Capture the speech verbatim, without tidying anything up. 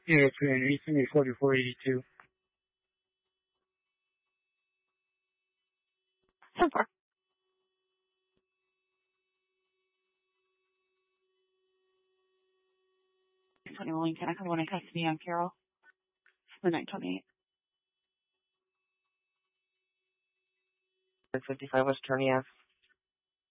Yeah, it's an E C forty-four eighty-two. So far. twenty-one, can I come on in custody on Carol? The nine twenty-eight. fifty-five West Attorney Ave.